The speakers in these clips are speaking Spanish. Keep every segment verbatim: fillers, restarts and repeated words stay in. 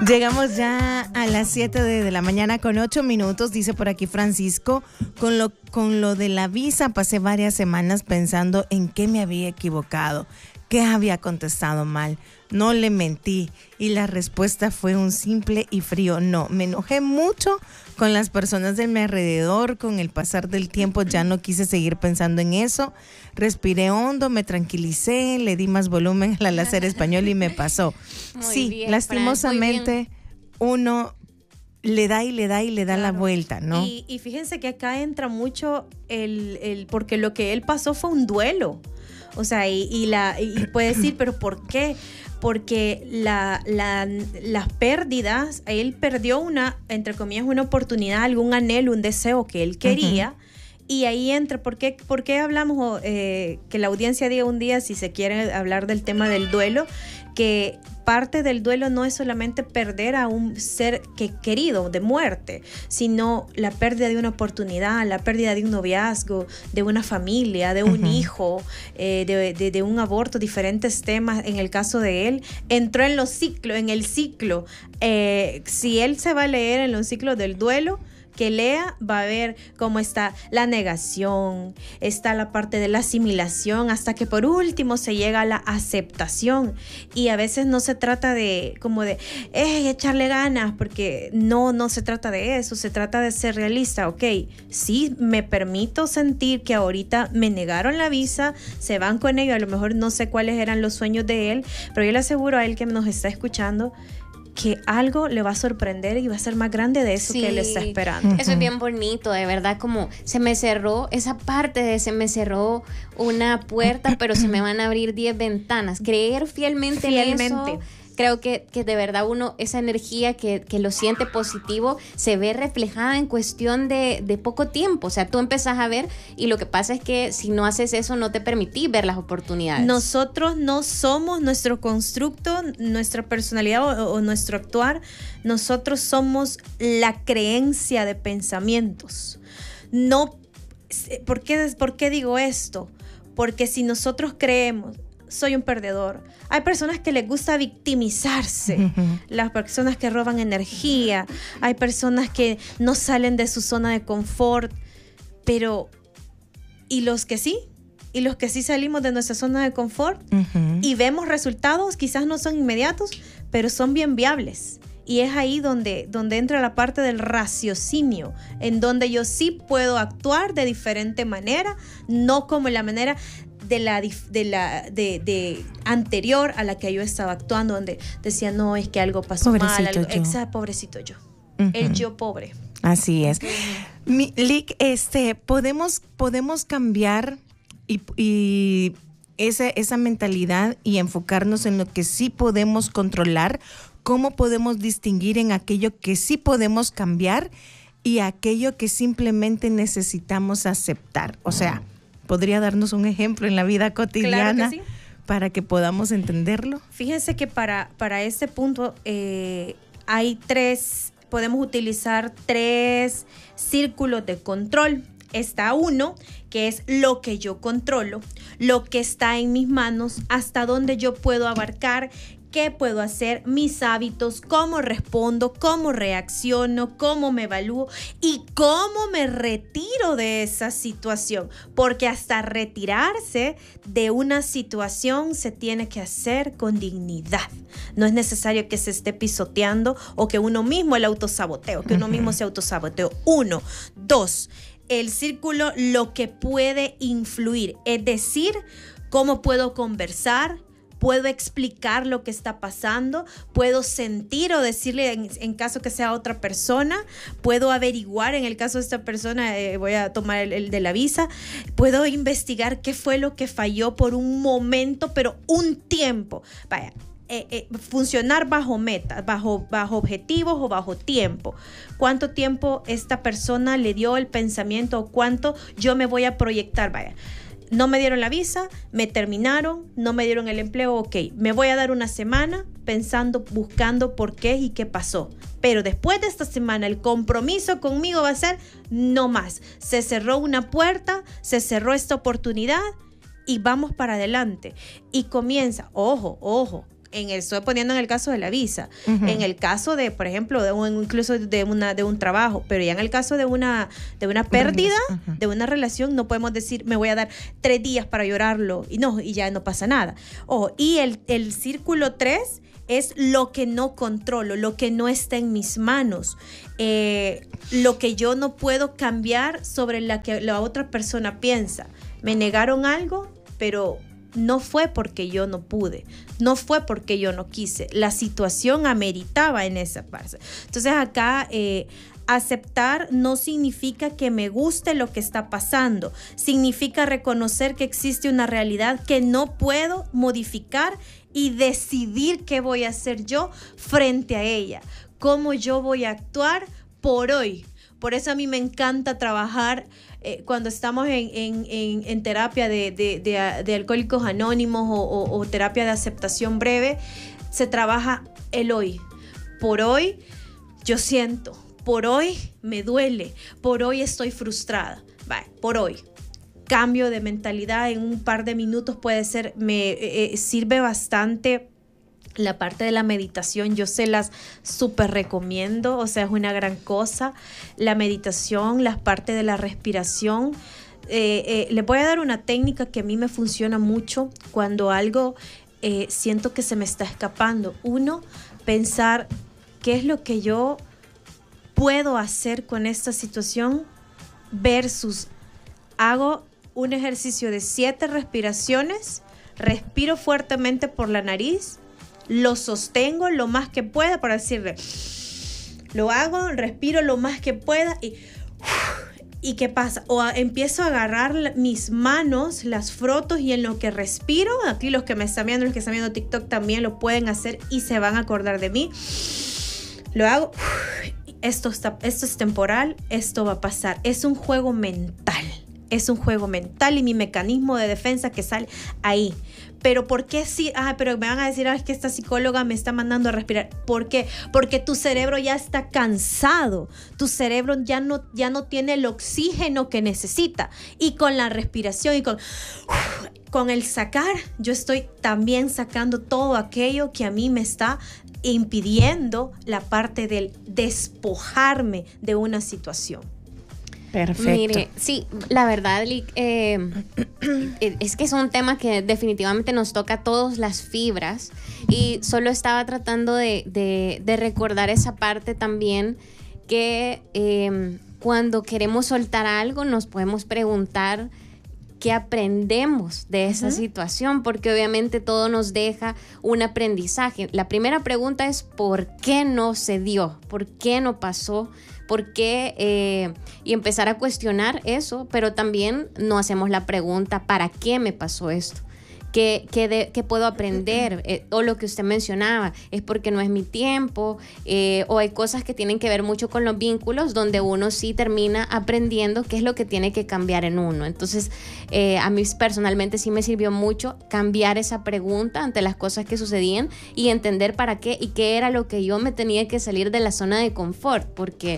Llegamos ya a las siete de, de la mañana con ocho minutos, dice por aquí Francisco. Con lo, con lo de la visa pasé varias semanas pensando en qué me había equivocado, qué había contestado mal. No le mentí y la respuesta fue un simple y frío no. Me enojé mucho con las personas de mi alrededor. Con el pasar del tiempo ya no quise seguir pensando en eso. Respiré hondo, me tranquilicé, le di más volumen al hacer español y me pasó. Muy sí, bien, lastimosamente uno le da y le da y le da claro. la vuelta, ¿no? Y, y fíjense que acá entra mucho el, el porque lo que él pasó fue un duelo. O sea, y, y, la, y puede decir, ¿pero por qué? Porque la, la, las pérdidas, él perdió una, entre comillas, una oportunidad, algún anhelo, un deseo que él quería. Uh-huh. Y ahí entra, ¿por qué, por qué hablamos, eh, que la audiencia diga un día, si se quiere hablar del tema del duelo, que parte del duelo no es solamente perder a un ser que querido de muerte, sino la pérdida de una oportunidad, la pérdida de un noviazgo, de una familia, de un uh-huh. hijo, eh, de, de, de un aborto, diferentes temas. En el caso de él, entró en los ciclos, en el ciclo. Eh, si él se va a leer en los ciclos del duelo, que lea, va a ver cómo está la negación, está la parte de la asimilación, hasta que por último se llega a la aceptación. Y a veces no se trata de como de eh, echarle ganas, porque no, no se trata de eso, se trata de ser realista. Ok, sí, me permito sentir que ahorita me negaron la visa, se van con ello, a lo mejor no sé cuáles eran los sueños de él, pero yo le aseguro a él que nos está escuchando que algo le va a sorprender y va a ser más grande de eso sí, que él está esperando. Eso es bien bonito, de verdad, como se me cerró esa parte de se me cerró una puerta, pero se me van a abrir diez ventanas. Creer fielmente, fielmente. en eso. Creo que, que de verdad uno, esa energía que, que lo siente positivo, se ve reflejada en cuestión de, de poco tiempo. O sea, tú empezás a ver y lo que pasa es que si no haces eso, no te permitís ver las oportunidades. Nosotros no somos nuestro constructo, nuestra personalidad o, o nuestro actuar. Nosotros somos la creencia de pensamientos. No, ¿por qué, por qué digo esto? Porque si nosotros creemos, soy un perdedor. Hay personas que les gusta victimizarse, uh-huh. las personas que roban energía, hay personas que no salen de su zona de confort, pero ¿y los que sí? Y los que sí salimos de nuestra zona de confort uh-huh. y vemos resultados, quizás no son inmediatos, pero son bien viables. Y es ahí donde, donde entra la parte del raciocinio, en donde yo sí puedo actuar de diferente manera, no como la manera de la, de la de, de anterior a la que yo estaba actuando, donde decía, no, es que algo pasó pobrecito mal. Algo, exacto, pobrecito yo. Uh-huh. El yo pobre. Así es. Uh-huh. Mi, Lic, este, podemos, podemos cambiar y, y esa, esa mentalidad y enfocarnos en lo que sí podemos controlar. ¿Cómo podemos distinguir en aquello que sí podemos cambiar y aquello que simplemente necesitamos aceptar? O sea, ¿podría darnos un ejemplo en la vida cotidiana claro que sí. para que podamos entenderlo? Fíjense que para, para este punto eh, hay tres, podemos utilizar tres círculos de control. Está uno, que es lo que yo controlo, lo que está en mis manos, hasta dónde yo puedo abarcar, qué puedo hacer, mis hábitos, cómo respondo, cómo reacciono, cómo me evalúo y cómo me retiro de esa situación. Porque hasta retirarse de una situación se tiene que hacer con dignidad. No es necesario que se esté pisoteando o que uno mismo el autosaboteo, que uno mismo se autosaboteo. Uno. Dos. El círculo, lo que puede influir, es decir, cómo puedo conversar, puedo explicar lo que está pasando, puedo sentir o decirle en, en caso que sea otra persona, puedo averiguar en el caso de esta persona, eh, voy a tomar el, el de la visa, puedo investigar qué fue lo que falló por un momento, pero un tiempo. Vaya, eh, eh, funcionar bajo metas, bajo, bajo objetivos o bajo tiempo. ¿Cuánto tiempo esta persona le dio el pensamiento o cuánto yo me voy a proyectar? Vaya. No me dieron la visa, me terminaron, no me dieron el empleo, ok, me voy a dar una semana pensando, buscando por qué y qué pasó. Pero después de esta semana el compromiso conmigo va a ser no más. Se cerró una puerta, se cerró esta oportunidad y vamos para adelante. Y comienza, ojo, ojo, En el, estoy poniendo en el caso de la visa, uh-huh. en el caso de, por ejemplo, de un, incluso de una de un trabajo, pero ya en el caso de una de una pérdida, uh-huh. de una relación, no podemos decir, me voy a dar tres días para llorarlo y no, y ya no pasa nada. Oh, y el, el círculo tres es lo que no controlo, lo que no está en mis manos, eh, lo que yo no puedo cambiar sobre la que la otra persona piensa. Me negaron algo, pero no fue porque yo no pude, no fue porque yo no quise, la situación ameritaba en esa parte. Entonces acá eh, aceptar no significa que me guste lo que está pasando, significa reconocer que existe una realidad que no puedo modificar y decidir qué voy a hacer yo frente a ella, cómo yo voy a actuar por hoy. Por eso a mí me encanta trabajar eh, cuando estamos en, en, en, en terapia de, de, de, de alcohólicos anónimos o, o, o terapia de aceptación breve, se trabaja el hoy. Por hoy yo siento, por hoy me duele, por hoy estoy frustrada. Vale, por hoy. Cambio de mentalidad en un par de minutos puede ser, me eh, sirve bastante. La parte de la meditación yo se las súper recomiendo, o sea, es una gran cosa. La meditación, la parte de la respiración. Eh, eh, les voy a dar una técnica que a mí me funciona mucho cuando algo eh, siento que se me está escapando. Uno, pensar qué es lo que yo puedo hacer con esta situación versus hago un ejercicio de siete respiraciones, respiro fuertemente por la nariz, lo sostengo lo más que pueda, para decirle, lo hago, respiro lo más que pueda y, ¿y qué pasa? O a, empiezo a agarrar mis manos, las froto y en lo que respiro, aquí los que me están viendo, los que están viendo TikTok también lo pueden hacer y se van a acordar de mí. Lo hago, esto, está, esto es temporal, esto va a pasar. Es un juego mental, es un juego mental y mi mecanismo de defensa que sale ahí. Pero ¿por qué sí? Ah, pero me van a decir, ah, es que esta psicóloga me está mandando a respirar. ¿Por qué? Porque tu cerebro ya está cansado. Tu cerebro ya no, ya no tiene el oxígeno que necesita. Y con la respiración y con, con el sacar, yo estoy también sacando todo aquello que a mí me está impidiendo la parte del despojarme de una situación. Perfecto. Mire, sí, la verdad, eh, es que es un tema que definitivamente nos toca a todos las fibras y solo estaba tratando de, de, de recordar esa parte también que eh, cuando queremos soltar algo nos podemos preguntar qué aprendemos de esa uh-huh. situación, porque obviamente todo nos deja un aprendizaje. La primera pregunta es ¿por qué no se dio? ¿Por qué no pasó? ¿Por qué? Eh, y empezar a cuestionar eso, pero también no hacemos la pregunta ¿para qué me pasó esto? ¿Qué, qué, de, qué puedo aprender? Eh, o lo que usted mencionaba, es porque no es mi tiempo, eh, o hay cosas que tienen que ver mucho con los vínculos, donde uno sí termina aprendiendo qué es lo que tiene que cambiar en uno. Entonces, eh, a mí personalmente sí me sirvió mucho cambiar esa pregunta ante las cosas que sucedían y entender para qué y qué era lo que yo me tenía que salir de la zona de confort, porque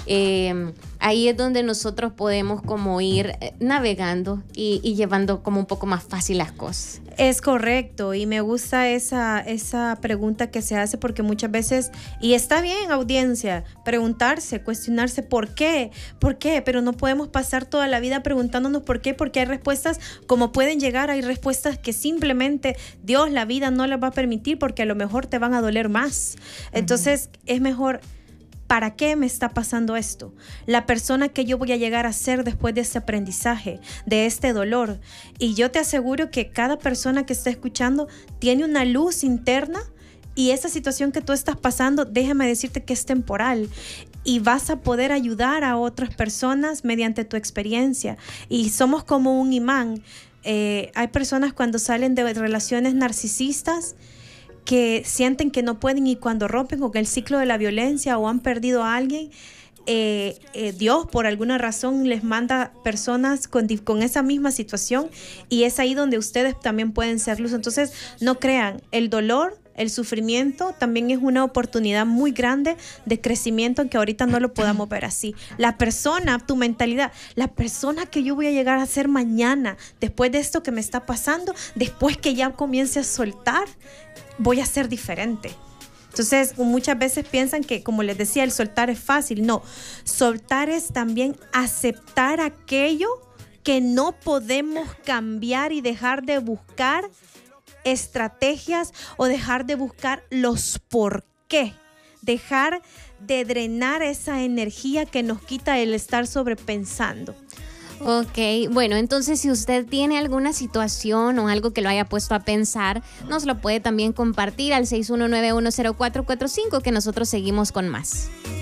eh, ahí es donde nosotros podemos como ir navegando y, y llevando como un poco más fácil las cosas. Es correcto y me gusta esa, esa pregunta que se hace porque muchas veces, y está bien audiencia, preguntarse, cuestionarse por qué, por qué, pero no podemos pasar toda la vida preguntándonos por qué, porque hay respuestas como pueden llegar, hay respuestas que simplemente Dios, la vida no las va a permitir porque a lo mejor te van a doler más. Entonces uh-huh. es mejor, ¿para qué me está pasando esto? La persona que yo voy a llegar a ser después de este aprendizaje, de este dolor. Y yo te aseguro que cada persona que está escuchando tiene una luz interna y esa situación que tú estás pasando, déjame decirte que es temporal y vas a poder ayudar a otras personas mediante tu experiencia. Y somos como un imán. Eh, hay personas cuando salen de relaciones narcisistas que sienten que no pueden y cuando rompen con el ciclo de la violencia o han perdido a alguien, eh, eh, Dios por alguna razón les manda personas con, con esa misma situación y es ahí donde ustedes también pueden ser luz. Entonces no crean, el dolor, el sufrimiento también es una oportunidad muy grande de crecimiento, aunque ahorita no lo podamos ver así. La persona, tu mentalidad, la persona que yo voy a llegar a ser mañana, después de esto que me está pasando, después que ya comience a soltar, voy a ser diferente. Entonces, muchas veces piensan que, como les decía, el soltar es fácil. No, soltar es también aceptar aquello que no podemos cambiar y dejar de buscar estrategias o dejar de buscar los por qué. Dejar de drenar esa energía que nos quita el estar sobrepensando. Ok, bueno, entonces si usted tiene alguna situación o algo que lo haya puesto a pensar, nos lo puede también compartir al seis uno nueve uno cero cuatro cuatro cinco, que nosotros seguimos con más.